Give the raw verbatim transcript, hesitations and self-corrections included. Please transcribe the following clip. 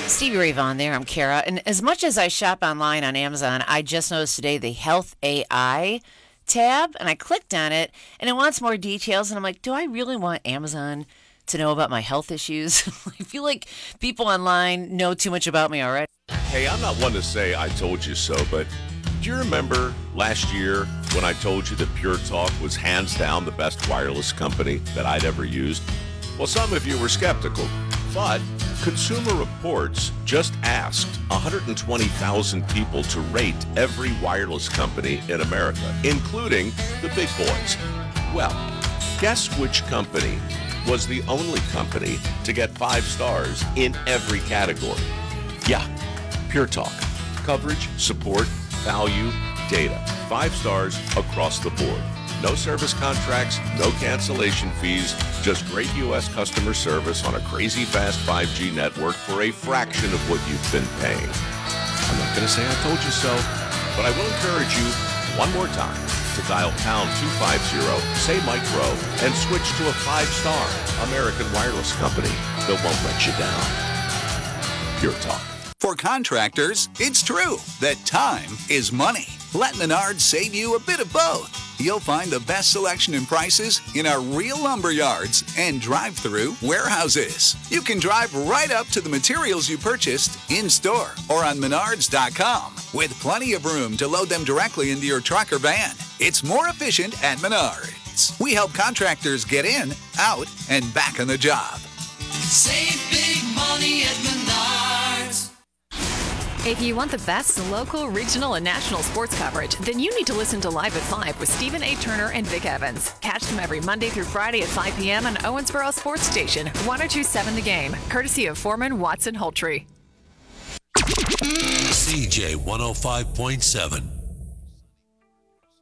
Stevie Ray Vaughan there. I'm Kara. And as much as I shop online on Amazon, I just noticed today the Health A I tab, and I clicked on it, and it wants more details. And I'm like, do I really want Amazon to know about my health issues? I feel like people online know too much about me already. Hey, I'm not one to say I told you so, but do you remember last year when I told you that Pure Talk was hands down the best wireless company that I'd ever used? Well, some of you were skeptical, but Consumer Reports just asked one hundred twenty thousand people to rate every wireless company in America, including the big boys. Well, guess which company was the only company to get five stars in every category? Yeah, Pure Talk. Coverage, support, value, data. Five stars across the board. No service contracts, no cancellation fees, just great U S customer service on a crazy fast five G network for a fraction of what you've been paying. I'm not going to say I told you so, but I will encourage you one more time to dial pound two fifty, say Mike Rowe, and switch to a five-star American wireless company that won't let you down. Pure Talk. For contractors, it's true that time is money. Let Menards save you a bit of both. You'll find the best selection and prices in our real lumber yards and drive-through warehouses. You can drive right up to the materials you purchased in-store or on menards dot com with plenty of room to load them directly into your truck or van. It's more efficient at Menards. We help contractors get in, out, and back on the job. Save big money at Menards. If you want the best local, regional, and national sports coverage, then you need to listen to Live at five with Stephen A. Turner and Vic Evans. Catch them every Monday through Friday at five p.m. on Owensboro Sports Station, ten twenty-seven The Game, courtesy of Foreman, Watson, Hultree. C J one oh five point seven.